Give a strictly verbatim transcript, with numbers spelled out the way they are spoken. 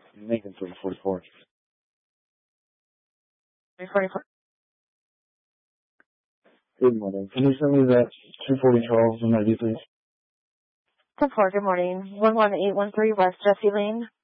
Nathan three forty-four. three forty-four. Good morning. Can you send me that two forty Charles in I D, please? ten four, good morning. one one eight one three West Jesse Lane.